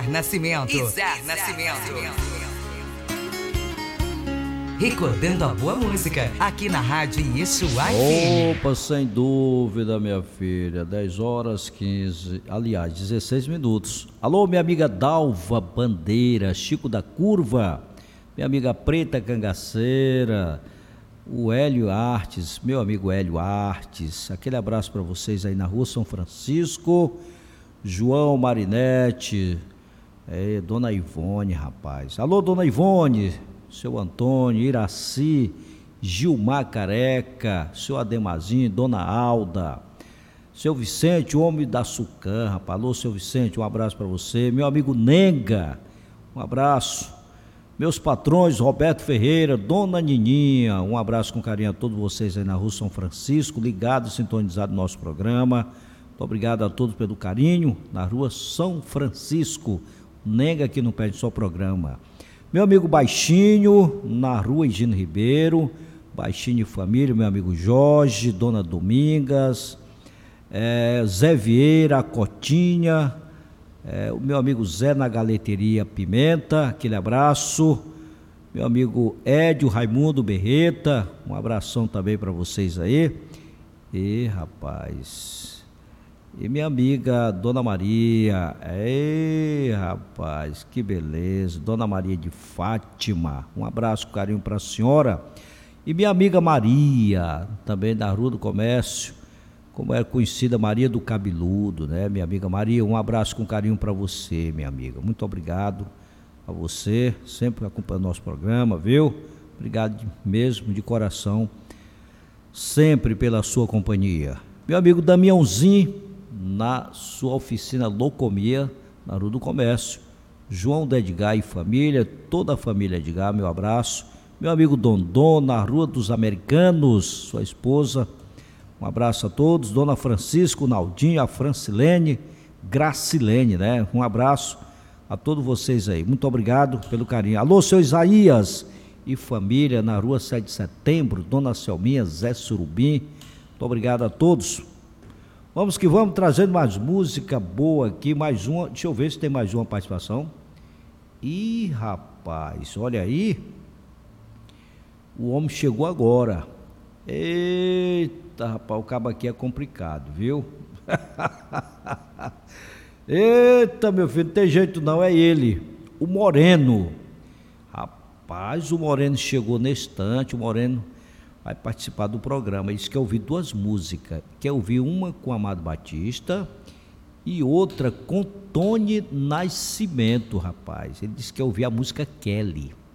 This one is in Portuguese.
Izar Nascimento. Recordando a boa música aqui na Rádio Yeshua FM. Opa, sem dúvida, minha filha. 10 horas 15, aliás, 16 minutos. Alô, minha amiga Dalva Bandeira, Chico da Curva, minha amiga Preta Cangaceira, o Hélio Artes, meu amigo Hélio Artes. Aquele abraço para vocês aí na Rua São Francisco. João Marinete, Dona Ivone, rapaz. Alô, Dona Ivone, seu Antônio, Iraci, Gilmar Careca, seu Ademazinho, Dona Alda, seu Vicente, o homem da Sucã, rapaz. Alô, seu Vicente, um abraço para você. Meu amigo Nenga, um abraço. Meus patrões, Roberto Ferreira, Dona Nininha, um abraço com carinho a todos vocês aí na Rua São Francisco, ligado, sintonizado no nosso programa. Muito obrigado a todos pelo carinho, na Rua São Francisco. Nenga que não perde só programa. Meu amigo Baixinho, na Rua Higino Ribeiro, Baixinho e família, meu amigo Jorge, Dona Domingas, Zé Vieira, Cotinha, o meu amigo Zé na Galeteria Pimenta, aquele abraço. Meu amigo Édio Raimundo Berreta, um abração também para vocês aí. E rapaz, e minha amiga Dona Maria, rapaz, que beleza, Dona Maria de Fátima, um abraço, carinho para a senhora. E minha amiga Maria, também da Rua do Comércio, como é conhecida, Maria do Cabeludo, né? Minha amiga Maria, um abraço com carinho para você, minha amiga. Muito obrigado a você, sempre acompanhando o nosso programa, viu? Obrigado mesmo, de coração, sempre pela sua companhia. Meu amigo Damiãozinho, na sua oficina Locomia, na Rua do Comércio. João de Edgar e família, toda a família Edgar, meu abraço. Meu amigo Dondon, na Rua dos Americanos, sua esposa, um abraço a todos. Dona Francisco, Naldinho, a Francilene, Gracilene, né? Um abraço a todos vocês aí, muito obrigado pelo carinho. Alô, seu Isaías e família, na Rua 7 de Setembro, Dona Selminha, Zé Surubim, muito obrigado a todos. Vamos que vamos, trazendo mais música boa aqui, mais uma, deixa eu ver se tem mais uma participação. Ih, rapaz, olha aí, o homem chegou agora. Eita, rapaz, o cabo aqui é complicado, viu? Eita, meu filho, não tem jeito não, é ele, o Moreno. Rapaz, o Moreno chegou nesse instante, o Moreno vai participar do programa. Ele disse que quer ouvir duas músicas, quer ouvir uma com Amado Batista e outra com Tony Nascimento, rapaz. Ele disse que quer ouvir a música Kelly.